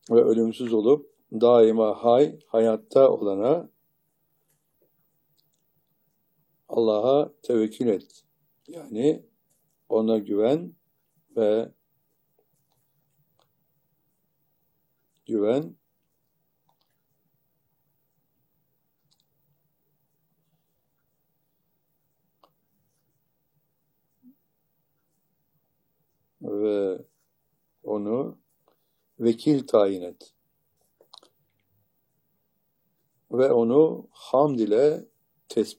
ve ölümsüz olup daima hayatta olana Allah'a tevekkül et. Yani ona güven ve güven ve onu vekil tayin et. Ve onu hamd ile tesbih